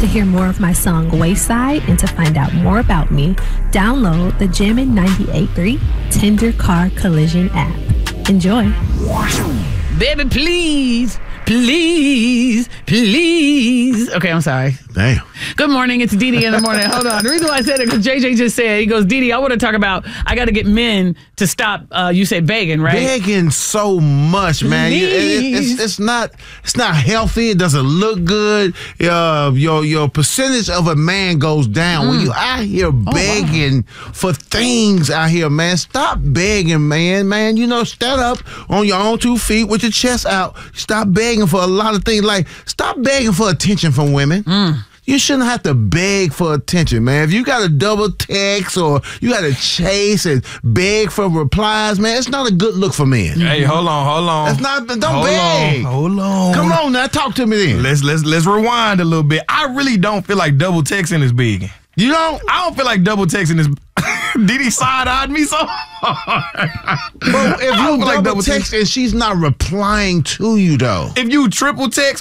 To hear more of my song Wayside and to find out more about me, download the Jammin' 98.3 Tender Car Collision app. Enjoy. Baby, please. Please. Okay, I'm sorry. Damn. Good morning. It's Didi in the morning. Hold on. The reason why I said it because JJ just said, he goes, Didi, I want to talk about, I got to get men to stop, you said begging, right? Begging so much, man. It's not healthy. It doesn't look good. Your percentage of a man goes down when you out here begging for things out here, man. Stop begging, man. Stand up on your own 2 feet with your chest out. Stop begging for a lot of things. Like, stop begging for attention from women. You shouldn't have to beg for attention, man. If you got to double text or you got to chase and beg for replies, man, it's not a good look for men. Hey, hold on. That's not. Don't beg. Hold on. Come on now, talk to me then. Let's rewind a little bit. I really don't feel like double texting is begging. You don't? I don't feel like double texting is. Didi side-eyed me so hard. But if you double text and she's not replying to you, though. If you triple text,